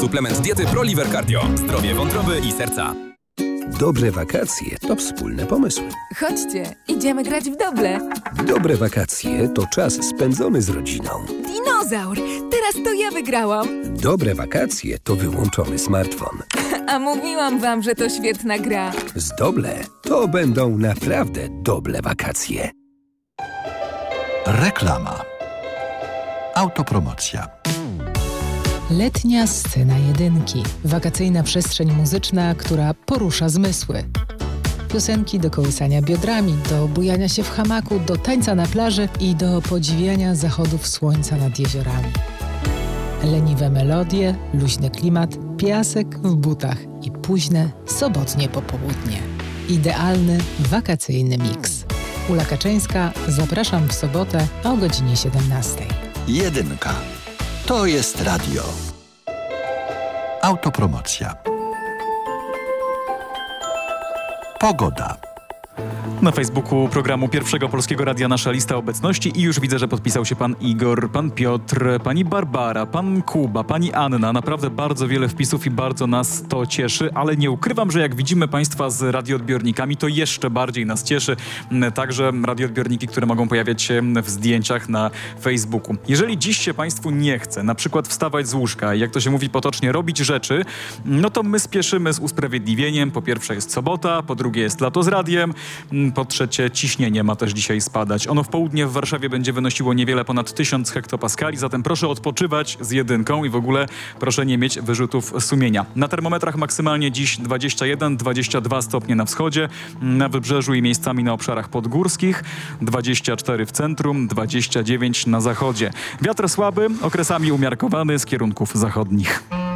Suplement diety ProLiver Cardio. Zdrowie wątroby i serca. Dobre wakacje to wspólne pomysły. Chodźcie, idziemy grać w doble. Dobre wakacje to czas spędzony z rodziną. Dinozaur! Teraz to ja wygrałam. Dobre wakacje to wyłączony smartfon. A mówiłam wam, że to świetna gra. Z Doble to będą naprawdę dobre wakacje. Reklama. Autopromocja. Letnia scena jedynki. Wakacyjna przestrzeń muzyczna, która porusza zmysły. Piosenki do kołysania biodrami, do bujania się w hamaku, do tańca na plaży i do podziwiania zachodów słońca nad jeziorami. Leniwe melodie, luźny klimat, piasek w butach i późne, sobotnie popołudnie. Idealny, wakacyjny miks. Ula Kaczyńska, zapraszam w sobotę o godzinie 17:00. Jedynka. To jest radio. Autopromocja. Pogoda. Na Facebooku programu Pierwszego Polskiego Radia nasza lista obecności i już widzę, że podpisał się pan Igor, pan Piotr, pani Barbara, pan Kuba, pani Anna. Naprawdę bardzo wiele wpisów i bardzo nas to cieszy, ale nie ukrywam, że jak widzimy państwa z radioodbiornikami, to jeszcze bardziej nas cieszy. Także radioodbiorniki, które mogą pojawiać się w zdjęciach na Facebooku. Jeżeli dziś się państwu nie chce, na przykład wstawać z łóżka i jak to się mówi potocznie, robić rzeczy, no to my spieszymy z usprawiedliwieniem. Po pierwsze jest sobota, po drugie jest lato z radiem, po trzecie ciśnienie ma też dzisiaj spadać. Ono w południe w Warszawie będzie wynosiło niewiele ponad 1000 hektopaskali, zatem proszę odpoczywać z jedynką i w ogóle proszę nie mieć wyrzutów sumienia. Na termometrach maksymalnie dziś 21-22 stopnie na wschodzie, na wybrzeżu i miejscami na obszarach podgórskich, 24 w centrum, 29 na zachodzie. Wiatr słaby, okresami umiarkowany z kierunków zachodnich.